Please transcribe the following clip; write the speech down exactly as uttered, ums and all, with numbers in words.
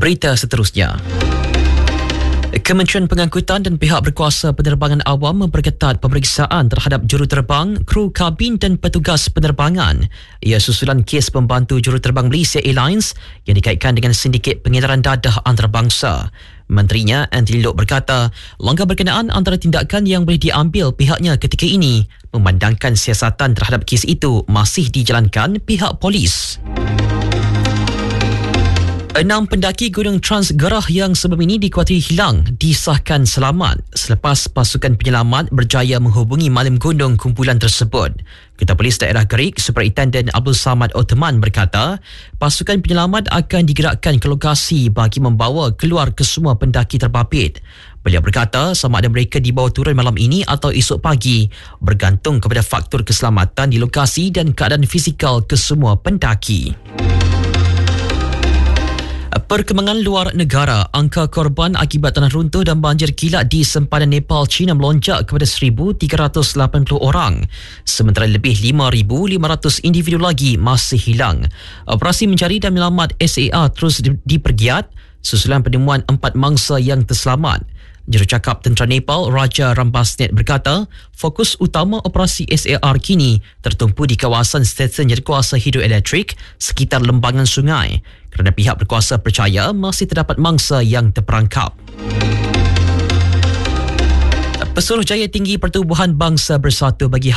Berita seterusnya. Kementerian Pengangkutan dan pihak berkuasa penerbangan awam memperketat pemeriksaan terhadap juruterbang, kru kabin dan petugas penerbangan. Ia susulan kes pembantu juruterbang Malaysia Airlines yang dikaitkan dengan sindiket pengedaran dadah antarabangsa. Menterinya Anthony Loke berkata, langkah berkenaan antara tindakan yang boleh diambil pihaknya ketika ini, memandangkan siasatan terhadap kes itu masih dijalankan pihak polis. Enam pendaki Gunung Transgerah yang sebelum ini dikuatiri hilang disahkan selamat selepas pasukan penyelamat berjaya menghubungi malim gunung kumpulan tersebut. Ketua Polis Daerah Gerik, Superintendent Abdul Samad Othman berkata, pasukan penyelamat akan digerakkan ke lokasi bagi membawa keluar kesemua pendaki terbabit. Beliau berkata, sama ada mereka dibawa turun malam ini atau esok pagi, bergantung kepada faktor keselamatan di lokasi dan keadaan fizikal kesemua pendaki. Perkembangan luar negara, angka korban akibat tanah runtuh dan banjir kilat di sempadan Nepal, China melonjak kepada seribu tiga ratus lapan puluh orang. Sementara lebih lima ribu lima ratus individu lagi masih hilang. Operasi mencari dan menyelamat S A R terus dipergiat susulan penemuan empat mangsa yang terselamat. Jurucakap Tentera Nepal, Raja Rambasnet berkata, fokus utama operasi S A R kini tertumpu di kawasan stesen jadukuasa hidroelektrik sekitar lembangan sungai kerana pihak berkuasa percaya masih terdapat mangsa yang terperangkap. Pesuruhjaya Tinggi Pertubuhan Bangsa Bersatu bagi